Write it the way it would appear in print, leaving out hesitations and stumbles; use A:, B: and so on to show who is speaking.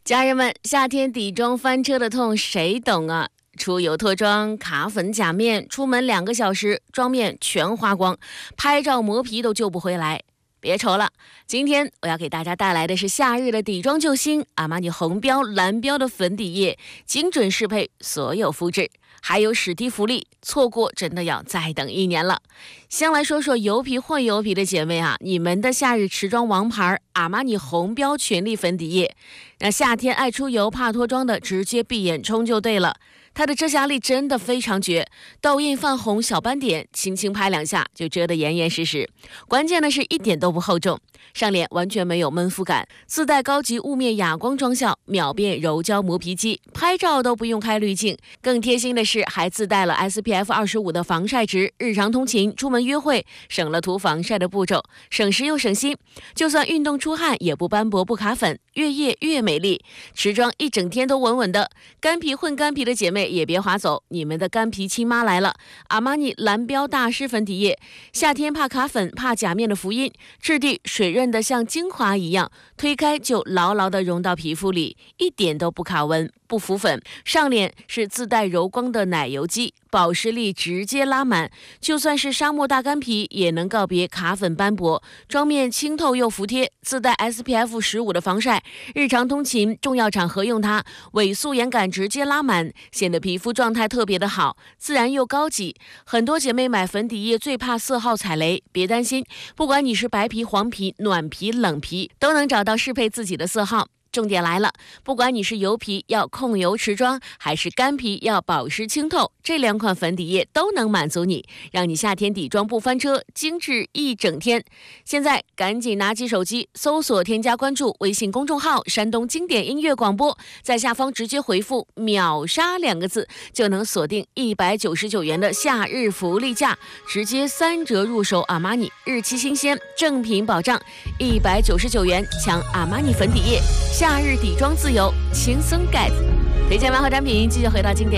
A: 家人们，夏天底妆翻车的痛谁懂啊？出油脱妆、卡粉假面，出门2个小时，妆面全花光，拍照磨皮都救不回来。别愁了，今天我要给大家带来的是夏日的底妆救星——阿玛尼红标、蓝标的粉底液，精准适配所有肤质，还有史蒂福利，错过真的要再等1年了。先来说说油皮混油皮的姐妹啊，你们的夏日持妆王牌阿玛尼红标全力粉底液，那夏天爱出油怕脱妆的，直接闭眼冲就对了。它的遮瑕力真的非常绝，痘印泛红小斑点轻轻拍2下就遮得严严实实，关键的是一点都不厚重，上脸完全没有闷肤感，自带高级雾面哑光妆效，秒变柔焦磨皮肌，拍照都不用开滤镜。更贴心的是还自带了 SPF 25的防晒值，日常通勤出门约会省了涂防晒的步骤，省时又省心，就算运动出汗也不斑驳不卡粉，越夜越美丽，持妆一整天都稳稳的。干皮混干皮的姐妹也别划走，你们的干皮亲妈来了！阿玛尼蓝标大师粉底液，夏天怕卡粉怕假面的福音，质地水润的像精华一样，推开就牢牢的融到皮肤里，一点都不卡纹不浮粉，上脸是自带柔光的奶油肌，保湿力直接拉满，就算是沙漠大干皮也能告别卡粉斑驳，妆面清透又服帖，自带 SPF 15的防晒，日常通勤重要场合用它，伪素颜感直接拉满，显得皮肤状态特别的好，自然又高级。很多姐妹买粉底液最怕色号踩雷，别担心，不管你是白皮黄皮暖皮冷皮，都能找到适配自己的色号。重点来了，不管你是油皮要控油持妆，还是干皮要保湿清透，这2款粉底液都能满足你，让你夏天底妆不翻车，精致一整天。现在赶紧拿起手机，搜索添加关注微信公众号山东经典音乐广播，在下方直接回复秒杀2个字，就能锁定199元的夏日福利价，直接3折入手阿玛尼，日期新鲜，正品保障，199元抢阿玛尼粉底液，夏日底妆自由轻松 get。推荐完好产品，继续回到经典